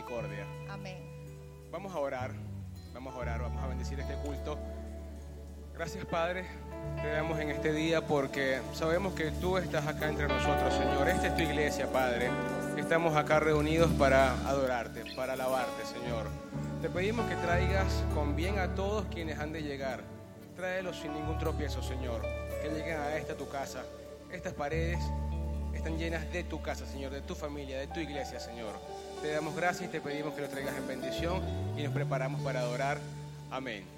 misericordia. Amén. Vamos a orar, vamos a bendecir este culto. Gracias, Padre, te damos en este día porque sabemos que tú estás acá entre nosotros, Señor. Esta es tu iglesia, Padre. Estamos acá reunidos para adorarte, para alabarte, Señor. Te pedimos que traigas con bien a todos quienes han de llegar. Tráelos sin ningún tropiezo, Señor. Que lleguen a tu casa. Estas paredes están llenas de tu casa, Señor, de tu familia, de tu iglesia, Señor. Te damos gracias y te pedimos que lo traigas en bendición y nos preparamos para adorar. Amén.